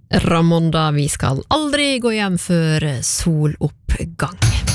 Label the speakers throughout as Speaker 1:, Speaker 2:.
Speaker 1: Ramonda, vi skal aldri gå hjem før soloppgang.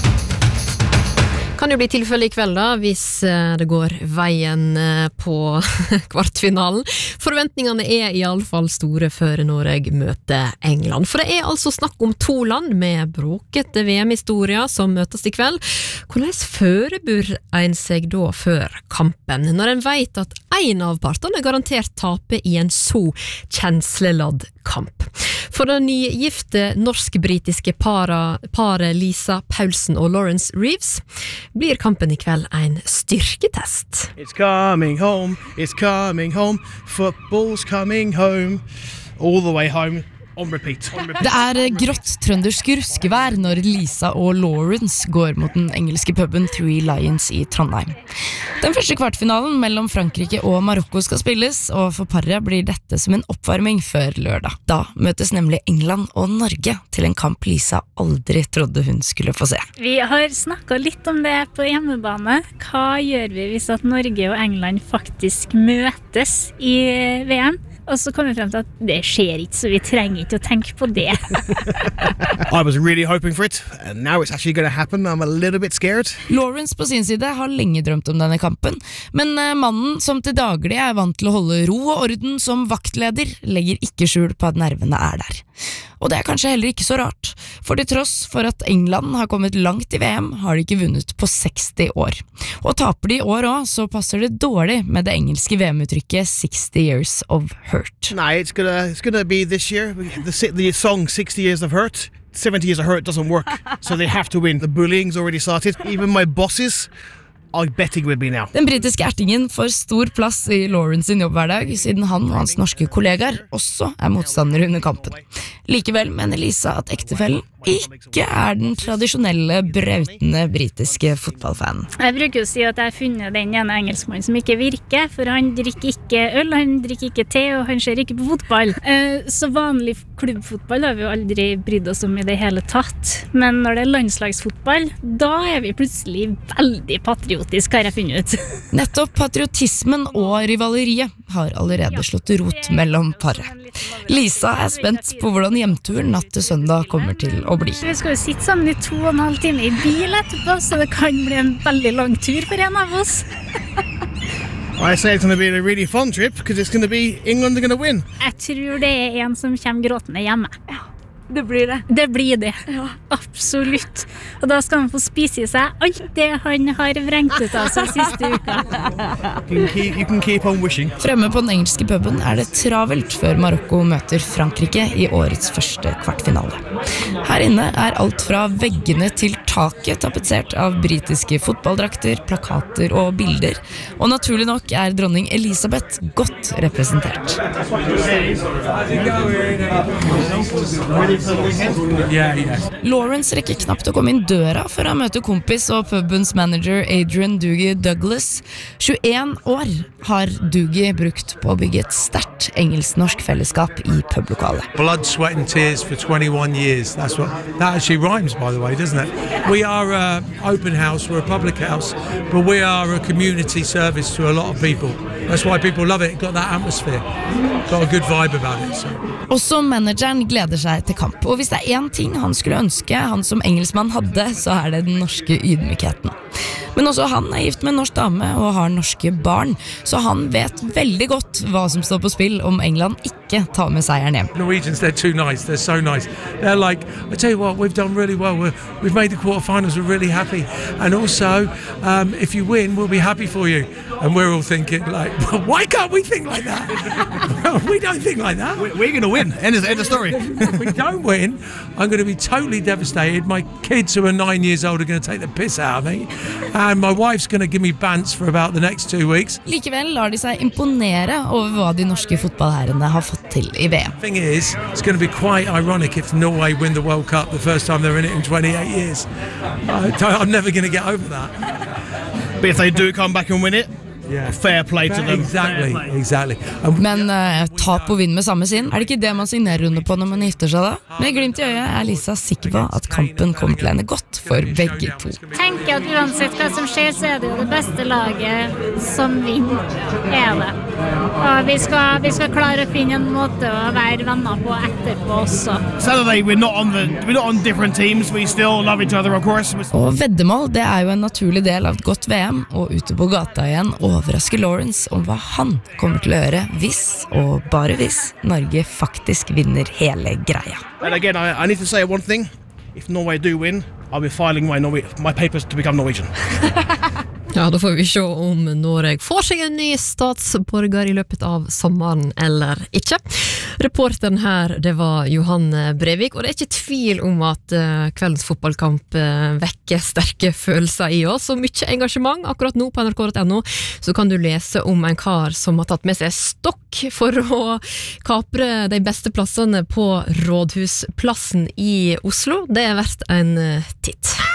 Speaker 1: Kan jo bli tilfelle I kveld da, hvis det går veien på kvartfinalen. Forventningene I alle fall store før Norge møter England. For det altså snakk om to land med bråkete VM-historier som møtes I kveld. Hvordan forbereder en seg da før kampen, når en vet at en av partene garantert taper I en så kjensleladd kamp? For det nygifte norsk-britiske paret Lisa Paulsen og Lawrence Reeves blir kampen I kveld en styrketest.
Speaker 2: It's coming home, football's coming home, all the way home. On repeat.
Speaker 3: Det grått trøndersk ruskevær når Lisa og Lawrence går mot den engelske puben Three Lions I Trondheim. Den første kvartfinalen mellom Frankrike og Marokko skal spilles, og for paret blir dette som en oppvarming før lørdag. Da møtes nemlig England og Norge til en kamp Lisa aldri trodde hun skulle få se.
Speaker 4: Vi har snakket litt om det på hjemmebane. Hva gjør vi hvis at Norge og England faktisk møtes I VM? Og så kommer vi frem til at det skjer ikke, så vi trenger ikke å tenke på det.
Speaker 2: I was really hoping for it, and now it's actually going to happen. I'm a little bit scared.
Speaker 3: Lawrence på sin side har lenge drømt om denne kampen, men mannen som til daglig vant til å holde ro og orden som vaktleder, legger ikke skjul på at nervene der. Og det kanskje heller ikke så rart, for til tross for at England har kommet langt I VM, har de ikke vunnet på 60 år. Og taper de I år også, så passer det dårlig med det engelske VM-uttrykket 60 years of hurt.
Speaker 2: No, it's gonna be this year. The song 60 years of hurt. 70 years of hurt doesn't work, so they have to win. The bullying's already started. Even my bosses are betting with me now.
Speaker 3: Den britiske ertingen får stor plass I Lawrence sin jobbhverdag, siden han og hans norske kollegaer også motstandere under kampen. Likevel mener Lisa at ektefellen ikke den tradisjonelle, brautende britiske fotballfanen.
Speaker 4: Jeg bruker å si at jeg har funnet den ene engelskmannen som ikke virker, for han drikker ikke øl, han drikker ikke te, og han ser ikke på fotball. Så vanlig klubbfotball har vi jo aldri brydd oss om I det hele tatt. Men når det landslagsfotball, da vi plutselig veldig patriotisk, har jeg funnet ut.
Speaker 3: Nettopp patriotismen og rivaleriet har allerede slått rot mellom paret. Lisa spent på hvordan hjemturen natt til søndag kommer til å bli.
Speaker 4: Vi skal jo sitte sammen I 2,5 timer I bil etterpå, så det kan bli en veldig lang tur for en av oss.
Speaker 2: I say it's going to be a really fun trip, because it's going to be England are going to win.
Speaker 4: Jeg tror det en som kommer gråtende hjemme.
Speaker 5: Ja, det blir det.
Speaker 4: Det blir det,
Speaker 5: ja.
Speaker 4: Absolutt. Og da skal han få spise I seg alt det han har vrengt ut av seg siste uka.
Speaker 2: You can keep on wishing.
Speaker 3: Fremme på den engelske puben det travelt før Marokko møter Frankrike I årets første kvartfinale. Her inne alt fra veggene til taket tapetsert av britiske fotballdrakter, plakater og bilder, og naturlig nok dronning Elisabeth godt representert. Lawrence rekker knapt å komme inn døra før han møter kompis og pubens manager Adrian Doogie Douglas. 21 år har Doogie brukt på å bygge et sterkt engelsk-norsk fellesskap I publokalet.
Speaker 6: Blood, sweat and tears for 21 years. That actually rhymes, by the way, doesn't it? We are an open house, we're a public house, but we are a community service to a lot of people. That's why people love it. Got that atmosphere. Got a good vibe about it. So.
Speaker 3: Også manageren gleder seg til kamp, og hvis det en ting han skulle ønske han som engelskmann hadde, så det den norske ydmykheten. Men også han gift med en norsk dame og har norske barn, så han vet veldig godt hva som står på spill om England ikke tar med seieren hjem.
Speaker 6: Norwegians, they're too nice, they're so nice. They're like, I tell you what, we've done really well, we've made the quarterfinals, we're really happy. And also, if you win, we'll be happy for you. And we're all thinking like, well, why can't we think like that? We don't think like that.
Speaker 2: We're going to win, end of story.
Speaker 6: If we don't win, I'm going to be totally devastated. My kids who are 9 years old are going to take the piss out of me. And my wife's going to give me bants for about the next 2 weeks.
Speaker 3: Likevel lar de seg imponere over hva de norske fotballherrene har fått til I VM.
Speaker 6: The thing is, it's going to be quite ironic if Norway win the World Cup the first time they're in it in 28 years. I'm never going to get over that.
Speaker 2: But if they do come back and win it, fair play to them.
Speaker 6: Exactly.
Speaker 3: Men tap og vinn med samme sinn, det ikke det man signerer under på når man gifter seg da? Med glimt I øyet Lisa sikker på at kampen kommer til å ende godt for begge to.
Speaker 4: Tenker at uansett hva som skjer, så det jo det beste laget som vinner, det. Og vi skal klare å finne en måte å være venner på etterpå også.
Speaker 2: Saturday, we're not on different teams. We still love each other, of course.
Speaker 3: Og veddemål, det jo en naturlig del av et godt VM, og ute på gata igjen overrasker Lawrence om hva han kommer til å gjøre hvis, og bare hvis, Norge faktisk vinner hele greia.
Speaker 2: And again, I need to say one thing. If Norway do win, I'll be filing my papers to become Norwegian.
Speaker 1: Ja, da får vi se om Norge får seg en ny statsborger I løpet av sommeren eller ikke. Reporteren her, det var Johan Brevik, og det ikke tvil om at kveldens fotballkamp vekker sterke følelser I oss, og mye engasjement. Akkurat nå på nrk.no så kan du lese om en kar som har tatt med seg stokk for å kapre de beste plassene på Rådhusplassen I Oslo. Det verdt en titt.